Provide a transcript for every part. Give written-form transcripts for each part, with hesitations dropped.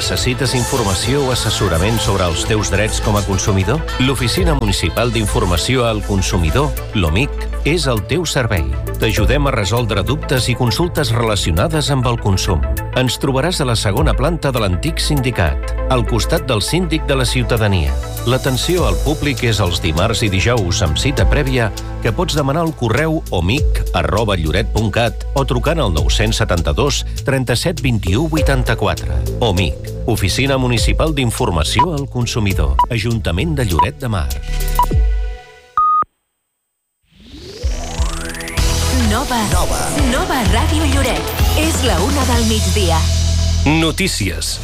Necessites informació o assessorament sobre els teus drets com a consumidor? L'Oficina Municipal d'Informació al Consumidor, l'OMIC, és el teu servei. T'ajudem a resoldre dubtes i consultes relacionades amb el consum. Ens trobaràs a la segona planta de l'antic sindicat, al costat del síndic de la ciutadania. L'atenció al públic és els dimarts i dijous amb cita prèvia que pots demanar al correu omic@lloret.cat o trucant al 972 37 21 84. OMIC, Oficina Municipal d'Informació al Consumidor, Ajuntament de Lloret de Mar. Nova Ràdio Lloret. És la 1 del migdia. Notícies.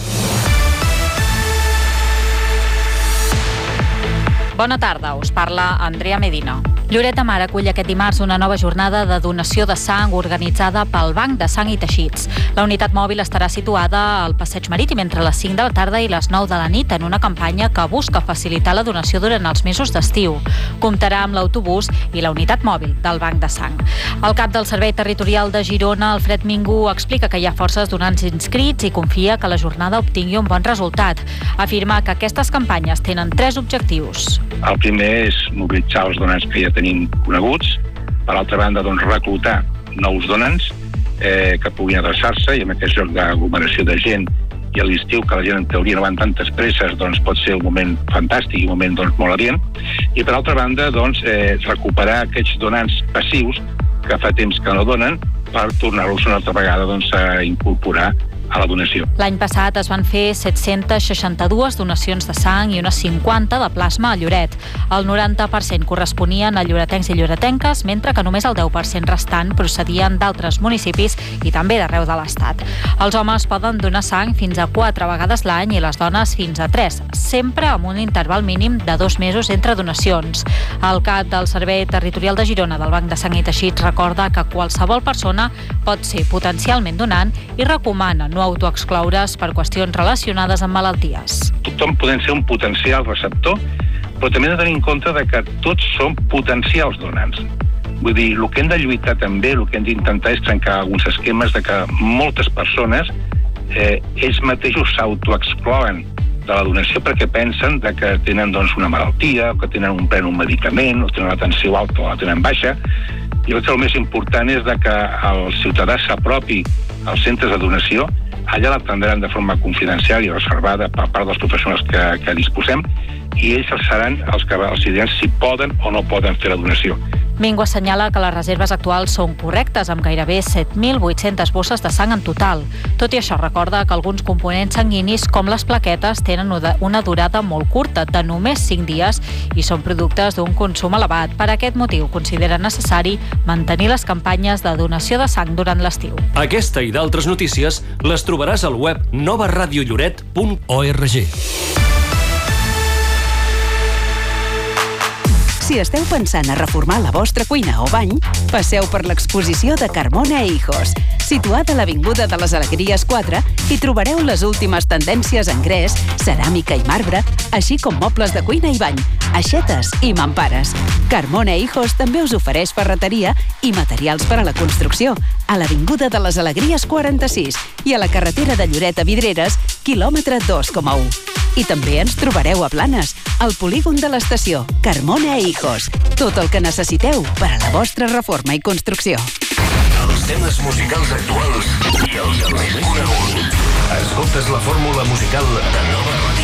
Bona tarda, us parla Andrea Medina. Lloret de Mar acull aquest dimarts una nova jornada de donació de sang organitzada pel Banc de Sang i Teixits. La unitat mòbil estarà situada al Passeig Marítim entre les 5 de la tarda i les 9 de la nit en una campanya que busca facilitar la donació durant els mesos d'estiu. Comptarà amb l'autobús i la unitat mòbil del Banc de Sang. El cap del Servei Territorial de Girona, Alfred Mingú, explica que hi ha forces donants inscrits i confia que la jornada obtingui un bon resultat. Afirma que aquestes campanyes tenen 3 objectius. El primer és mobilitzar els donants que ja tenim coneguts. Per altra banda, reclutar nous donants que puguin adreçar-se, i en aquest lloc d'aglomeració de gent i a l'estiu, que la gent en teoria no van tantes presses, pot ser un moment fantàstic, un moment molt adient. I per altra banda, recuperar aquests donants passius que fa temps que no donen per tornar-los una altra vegada a incorporar a la donació. L'any passat es van fer 762 donacions de sang i unes 50 de plasma a Lloret. El 90% corresponien a lloretencs i lloretenques, mentre que només el 10% restant procedien d'altres municipis i també d'arreu de l'Estat. Els homes poden donar sang fins a 4 vegades l'any i les dones fins a 3, sempre amb un interval mínim de 2 mesos entre donacions. El cap del Servei Territorial de Girona del Banc de Sang i Teixits recorda que qualsevol persona pot ser potencialment donant i recomana no autoexcloure's per qüestions relacionades amb malalties. Tothom podem ser un potencial receptor, però també hem de tenir en compte que tots som potencials donants. Vull dir, el que hem de lluitar també, el que hem d'intentar és trencar alguns esquemes de que moltes persones ells mateixos s'autoexclouen de la donació perquè pensen que tenen una malaltia, que prenen un medicament, o tenen la tensió alta o la tenen baixa. I el més important és que el ciutadà s'apropi als centres de donació. Allà l'atendran de forma confidencial i reservada per part dels professionals que disposem, i ells seran els que els diran si poden o no poden fer la donació. Mingú assenyala que les reserves actuals són correctes, amb gairebé 7.800 bosses de sang en total. Tot i això, recorda que alguns components sanguinis, com les plaquetes, tenen una durada molt curta, de només 5 dies, i són productes d'un consum elevat. Per aquest motiu, considera necessari mantenir les campanyes de donació de sang durant l'estiu. Aquesta i d'altres notícies les trobaràs al web novaradiolloret.org. Si esteu pensant a reformar la vostra cuina o bany, passeu per l'exposició de Carmona Hijos. Situada a l'Avinguda de les Alegries 4, hi trobareu les últimes tendències en gres, ceràmica i marbre, així com mobles de cuina i bany, aixetes i mampares. Carmona Hijos també us ofereix ferreteria i materials per a la construcció, a l'Avinguda de les Alegries 46 i a la carretera de Lloret a Vidreres, quilòmetre 2,1. I també ens trobareu a Blanes, al polígon de l'estació. Carmona Hijos. Tot el que necessiteu per a la vostra reforma i construcció. Els temes musicals actuals i els més coneguts. Escoltes la fórmula musical de